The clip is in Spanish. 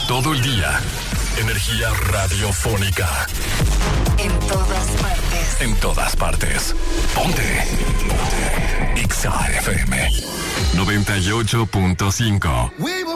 Todo el día. Energía radiofónica. En todas partes. En todas partes. Ponte. Ponte. Exa FM 98.5.